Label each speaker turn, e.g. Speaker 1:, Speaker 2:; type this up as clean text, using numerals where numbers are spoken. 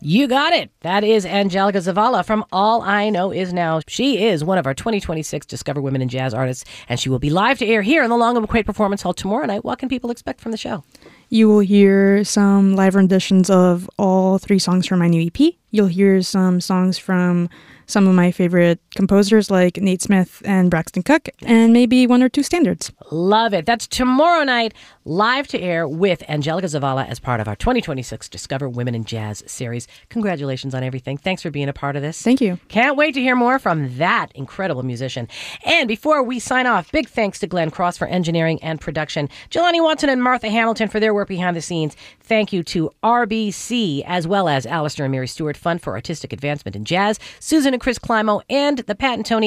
Speaker 1: You got it. That is Angelica Zavala from All I Know Is Now. She is one of our 2026 Discover Women in Jazz artists, and she will be live to air here in the Long McQuaid Performance Hall tomorrow night. What can people expect from the show?
Speaker 2: You will hear some live renditions of all 3 songs from my new EP. You'll hear some songs from some of my favorite composers like Nate Smith and Braxton Cook, and maybe 1 or 2 standards.
Speaker 1: Love it. That's tomorrow night, live to air with Angelica Zavala as part of our 2026 Discover Women in Jazz series. Congratulations on everything. Thanks for being a part of this.
Speaker 2: Thank you.
Speaker 1: Can't wait to hear more from that incredible musician. And before we sign off, big thanks to Glenn Cross for engineering and production, Jelani Watson and Martha Hamilton for their work behind the scenes. Thank you to RBC, as well as Alistair and Mary Stewart Fund for Artistic Advancement in Jazz, Susan and Chris Climo, and the Pat and Tony